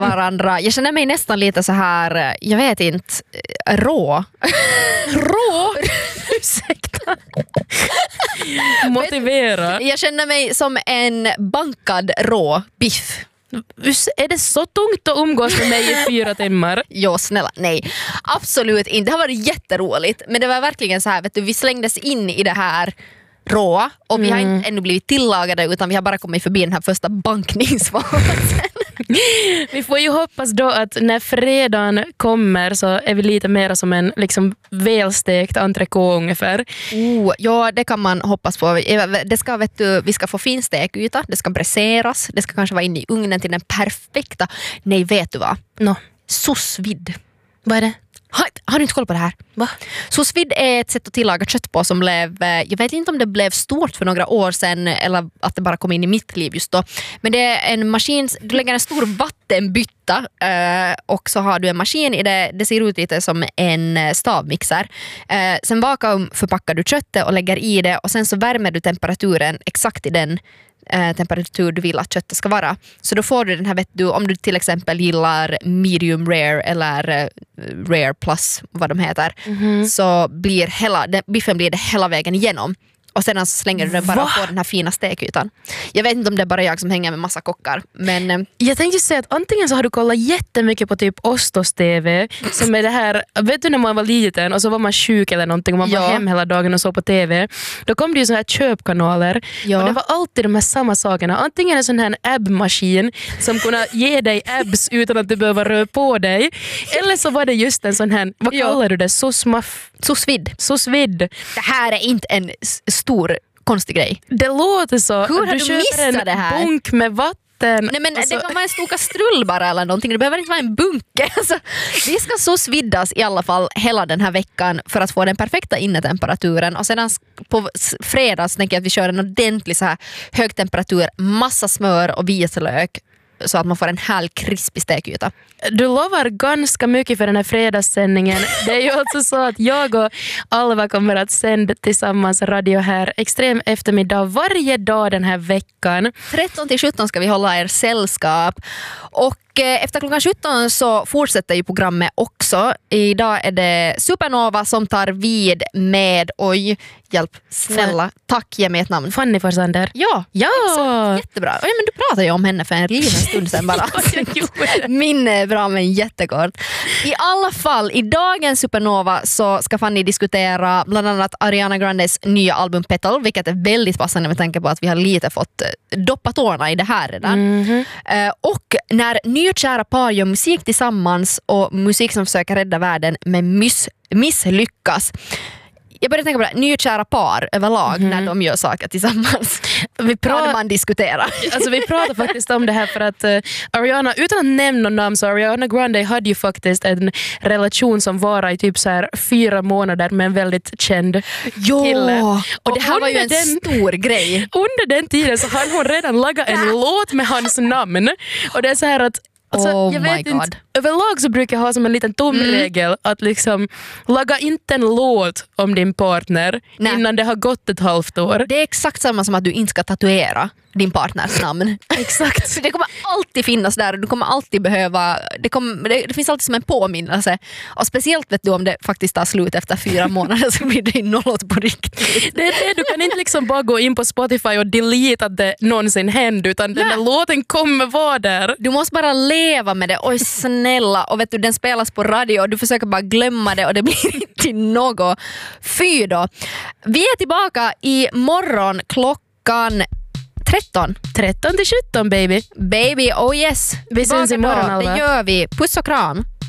varandra. Jag känner mig nästan lite så här, jag vet inte, rå. Rå? Ursäkta. Motivera. Jag känner mig som en bankad rå biff. Är det så tungt att umgås med mig i 4 timmar? Jo, snälla, nej. Absolut inte. Det har varit jätteroligt. Men det var verkligen så här, vet du, vi slängdes in i det här råa och vi har inte ännu blivit tillagade utan vi har bara kommit förbi den här första bankningsfasen. Vi får ju hoppas då att när fredagen kommer så är vi lite mer som en liksom välstekt entrecote ungefär. Ja, det kan man hoppas på. Det ska, vet du, vi ska få fin stekyta, det ska bräseras, det ska kanske vara inne i ugnen till den perfekta. Nej, vet du vad? No. Sous vide. Vad är det? Har du inte koll på det här? Va? Sous vide är ett sätt att tillaga kött på som blev, jag vet inte om det blev stort för några år sedan eller att det bara kom in i mitt liv just då. Men det är en maskin, du lägger en stor vattenbytta och så har du en maskin i det. Det ser ut lite som en stavmixer. Sen bakom förpackar du köttet och lägger i det och sen så värmer du temperaturen exakt i den temperatur du vill att köttet ska vara. Så då får du den här, vet du, om du till exempel gillar medium rare eller rare plus, vad de heter, så blir biffen blir det hela vägen igenom. Och sedan så slänger du den bara på den här fina stekytan. Jag vet inte om det är bara jag som hänger med massa kockar. Men jag tänkte säga att antingen så har du kollat jättemycket på typ Ostos-TV som är det här, vet du när man var liten och så var man sjuk eller någonting och man var hem hela dagen och så på TV. Då kom det ju så här köpkanaler och det var alltid de här samma sakerna. Antingen en sån här ab-maskin som kunde ge dig abs utan att du behöver röra på dig. Eller så var det just en sån här, vad kallar du det? Sous vide. Det här är inte en stor konstig grej. Det låter så. Hur har du missat det här? Bunk med vatten. Nej, men det kan vara en stor kastrull bara eller någonting. Det behöver inte vara en bunke. Alltså, vi ska sous vidas i alla fall hela den här veckan för att få den perfekta innetemperaturen. Och sedan på fredags tänker jag att vi kör en ordentlig så här hög temperatur, massa smör och vitlök så att man får en härlig krispig stekyta. Du lovar ganska mycket för den här fredagssändningen. Det är ju alltså så att jag och Alva kommer att sända tillsammans radio här extrem eftermiddag varje dag den här veckan. 13-17 ska vi hålla er sällskap. Och efter klockan 17 så fortsätter ju programmet också. Idag är det Supernova som tar vid med, hjälp, snälla, tack, ge mig ett namn. Fanny Forsander. Ja. Exakt, jättebra. Men du pratade ju om henne för en liten stund sedan bara. Min är bra men jättekort. I alla fall, i dagens Supernova så ska Fanny diskutera bland annat Ariana Grandes nya album Petal, vilket är väldigt passande med tanke på att vi har lite fått doppa tårna i det här redan. Och när nykära par gör musik tillsammans och musik som försöker rädda världen men misslyckas. Jag började tänka på det, nykära par överlag när de gör saker tillsammans. Man diskuterar. Alltså vi pratar faktiskt om det här för att Ariana, utan att nämna namn, så Ariana Grande hade ju faktiskt en relation som var i typ så här 4 månader med en väldigt känd kille. Och det här var ju en stor grej. Under den tiden så hade hon redan lagat en låt med hans namn. Och det är så här att alltså, jag vet inte, överlag så brukar jag ha som en liten tumregel att liksom laga inte en låt om din partner innan det har gått ett halvt år. Det är exakt samma som att du inte ska tatuera din partners namn. Exakt. Det kommer alltid finnas där och du kommer alltid behöva, det finns alltid som en påminnelse. Och speciellt vet du om det faktiskt tar slut efter 4 månader så blir det nollåt på riktigt. Det är det, du kan inte liksom bara gå in på Spotify och delete att det någonsin hände utan den där låten kommer vara där. Du måste bara leva med det. Oj snälla, och vet du, den spelas på radio och du försöker bara glömma det och det blir inte något. Fy då. Vi är tillbaka i morgon klockan 13 till 17 baby. Baby, oh yes. Vi syns imorgon, Alva. Det gör vi. Puss och kram.